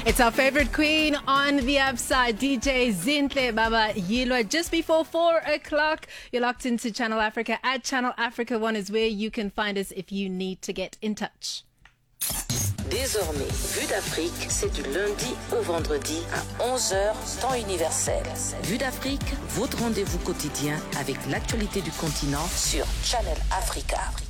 It's our favorite queen on the upside, DJ Zinhle Baba Yilwa. Just before 4 o'clock, you're locked into Channel Africa. At Channel Africa 1 is where you can find us if you need to get in touch. Désormais, Vue d'Afrique, c'est du lundi au vendredi à 11h, temps universel. Vue d'Afrique, votre rendez-vous quotidien avec l'actualité du continent sur Channel Africa.